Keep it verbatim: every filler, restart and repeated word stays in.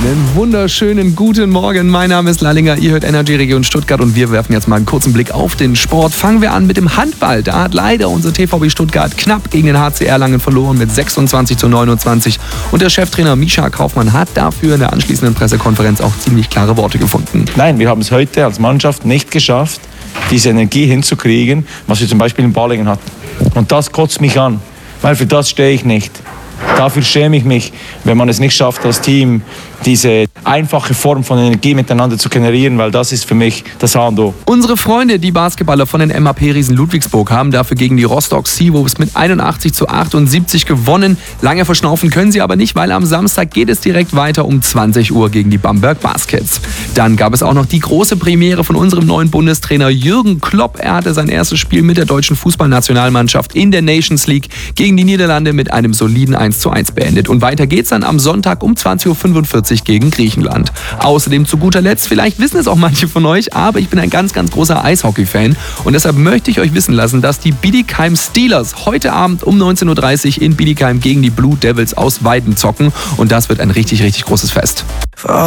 Einen wunderschönen guten Morgen. Mein Name ist Lallinger, ihr hört Energy Region Stuttgart und wir werfen jetzt mal einen kurzen Blick auf den Sport. Fangen wir an mit dem Handball. Da hat leider unser T V B Stuttgart knapp gegen den H C Erlangen verloren mit sechsundzwanzig zu neunundzwanzig. Und der Cheftrainer Mischa Kaufmann hat dafür in der anschließenden Pressekonferenz auch ziemlich klare Worte gefunden. Nein, wir haben es heute als Mannschaft nicht geschafft, diese Energie hinzukriegen, was wir zum Beispiel in Balingen hatten. Und das kotzt mich an, weil für das stehe ich nicht. Dafür schäme ich mich, wenn man es nicht schafft, als Team diese einfache Form von Energie miteinander zu generieren, weil das ist für mich das A und O. Unsere Freunde, die Basketballer von den M A P-Riesen Ludwigsburg, haben dafür gegen die Rostock Seawolves mit einundachtzig zu achtundsiebzig gewonnen. Lange verschnaufen können sie aber nicht, weil am Samstag geht es direkt weiter um zwanzig Uhr gegen die Bamberg Baskets. Dann gab es auch noch die große Premiere von unserem neuen Bundestrainer Jürgen Klopp. Er hatte sein erstes Spiel mit der deutschen Fußballnationalmannschaft in der Nations League gegen die Niederlande mit einem soliden eins zu eins beendet. Und weiter geht's dann am Sonntag um zwanzig Uhr fünfundvierzig gegen Griechenland. Außerdem zu guter Letzt, vielleicht wissen es auch manche von euch, aber ich bin ein ganz, ganz großer Eishockey-Fan und deshalb möchte ich euch wissen lassen, dass die Bietigheim Steelers heute Abend um neunzehn Uhr dreißig in Bietigheim gegen die Blue Devils aus Weiden zocken und das wird ein richtig, richtig großes Fest.